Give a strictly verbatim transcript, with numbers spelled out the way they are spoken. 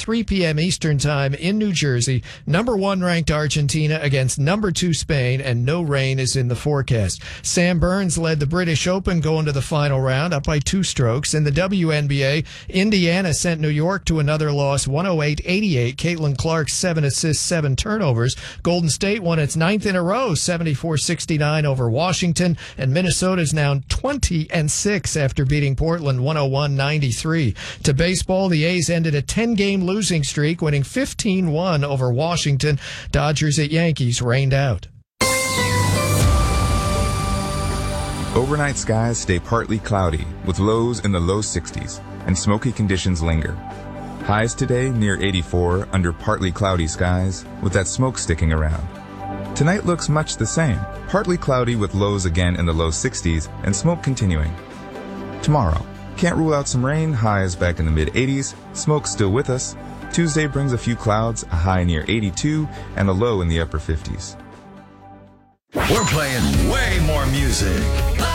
three p.m. Eastern Time in New Jersey. Number one ranked Argentina against number two Spain, and no rain is in the forecast. Sam Burns led the British Open going to the final round, up by two strokes. In the W N B A, Indiana sent New York to another loss, one oh eight eighty-eight. Caitlin Clark, seven assists, seven turnovers. Golden State won its ninth in a row, seventy-four sixty-nine over Washington, and Minnesota's now twenty and six after beating Portland one oh one ninety-three. To baseball, the A's ended a ten-game losing streak, winning fifteen one over Washington. Dodgers at Yankees rained out. Overnight skies stay partly cloudy, with lows in the low sixties, and smoky conditions linger. Highs today near eighty-four under partly cloudy skies, with that smoke sticking around. Tonight looks much the same, partly cloudy with lows again in the low sixties and smoke continuing. Tomorrow, can't rule out some rain, highs back in the mid-eighties, smoke still with us. Tuesday brings a few clouds, a high near eighty-two, and a low in the upper fifties. We're playing way more music.